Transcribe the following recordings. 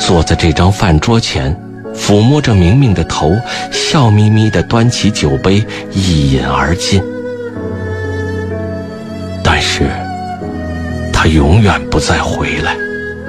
坐在这张饭桌前，抚摸着明明的头，笑眯眯地端起酒杯一饮而尽。但是他永远不再回来。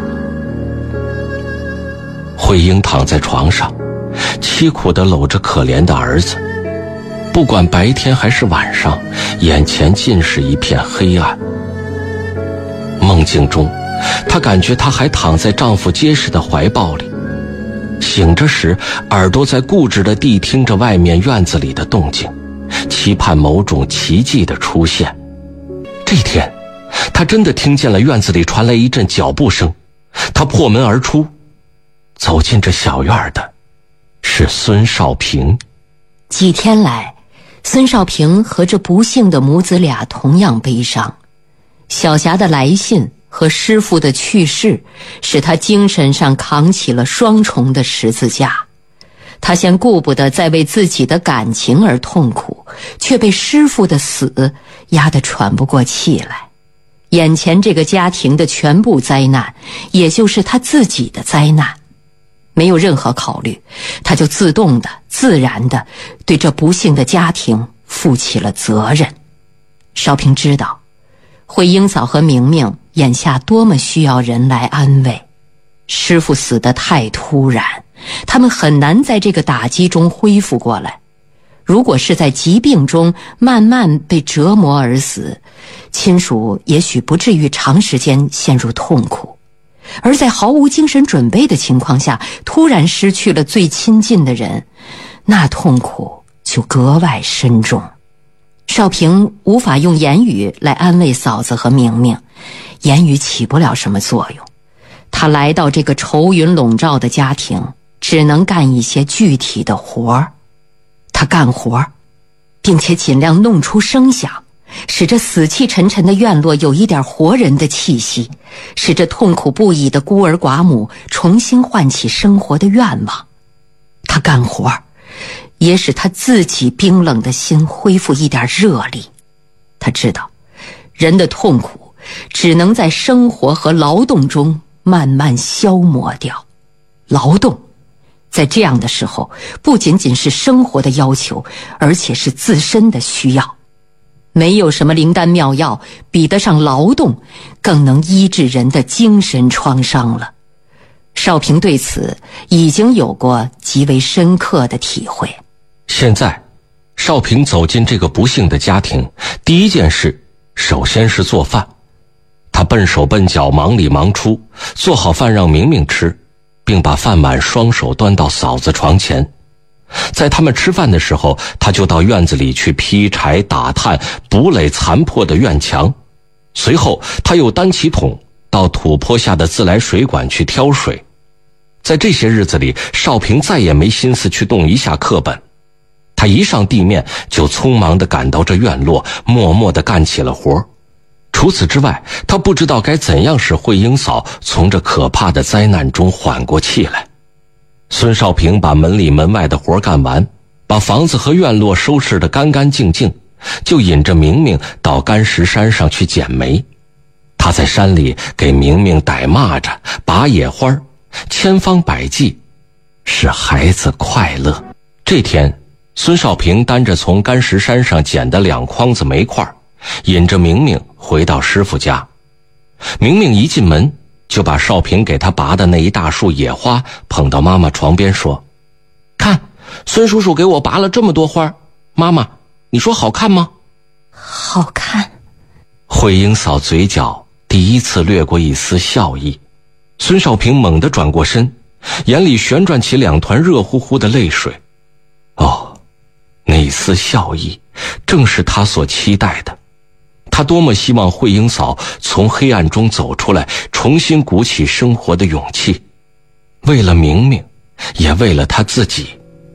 慧英躺在床上，凄苦地搂着可怜的儿子，不管白天还是晚上，眼前尽是一片黑暗。梦境中，她感觉她还躺在丈夫结实的怀抱里，醒着时，耳朵在固执地谛听着外面院子里的动静，期盼某种奇迹的出现。这天，她真的听见了院子里传来一阵脚步声，她破门而出，走进这小院的是孙少平。 几天来，孙少平和这不幸的母子俩同样悲伤。小霞的来信和师父的去世，使他精神上扛起了双重的十字架。他先顾不得再为自己的感情而痛苦，却被师父的死压得喘不过气来。眼前这个家庭的全部灾难，也就是他自己的灾难。没有任何考虑，他就自动的、自然的对这不幸的家庭负起了责任。少平知道，慧英嫂和明明眼下多么需要人来安慰。师父死得太突然，他们很难在这个打击中恢复过来。如果是在疾病中慢慢被折磨而死，亲属也许不至于长时间陷入痛苦。而在毫无精神准备的情况下，突然失去了最亲近的人，那痛苦就格外深重。少平无法用言语来安慰嫂子和明明，言语起不了什么作用。他来到这个愁云笼罩的家庭，只能干一些具体的活儿。他干活，并且尽量弄出声响，使这死气沉沉的院落有一点活人的气息，使这痛苦不已的孤儿寡母重新唤起生活的愿望。他干活，也使他自己冰冷的心恢复一点热力。他知道，人的痛苦只能在生活和劳动中慢慢消磨掉。劳动在这样的时候，不仅仅是生活的要求，而且是自身的需要。没有什么灵丹妙药比得上劳动更能医治人的精神创伤了。少平对此已经有过极为深刻的体会。 现在，少平走进这个不幸的家庭，第一件事首先是做饭。他笨手笨脚，忙里忙出，做好饭让明明吃，并把饭碗双手端到嫂子床前。在他们吃饭的时候，他就到院子里去劈柴打炭，补垒残破的院墙。随后他又担起桶到土坡下的自来水管去挑水。在这些日子里，少平再也没心思去动一下课本。他一上地面就匆忙地赶到这院落，默默地干起了活。除此之外，他不知道该怎样使慧英嫂从这可怕的灾难中缓过气来。孙少平把门里门外的活干完，把房子和院落收拾得干干净净，就引着明明到干石山上去捡煤。他在山里给明明逮蚂蚱、拔野花，千方百计使孩子快乐。这天，孙少平担着从干石山上捡的2筐子煤块，引着明明回到师傅家。明明一进门就把少平给他拔的那一大束野花捧到妈妈床边说：“看，孙叔叔给我拔了这么多花，妈妈，你说好看吗？”“ 好看。” 慧英嫂嘴角第一次掠过一丝笑意。孙少平猛地转过身，眼里旋转起2团热乎乎的泪水。哦，那一丝笑意正是他所期待的。他多么希望慧英嫂从黑暗中走出来，重新鼓起生活的勇气，为了明明，也为了他自己。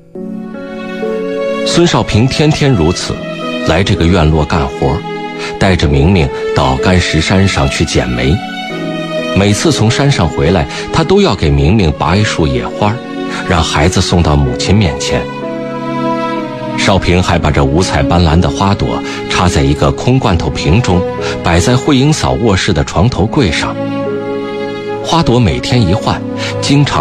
孙少平天天如此来这个院落干活，带着明明到干石山上去捡煤。每次从山上回来，他都要给明明拔一束野花，让孩子送到母亲面前。少平还把这五彩斑斓的花朵插在一个空罐头瓶中，摆在慧英嫂卧室的床头柜上。花朵每天一换，经常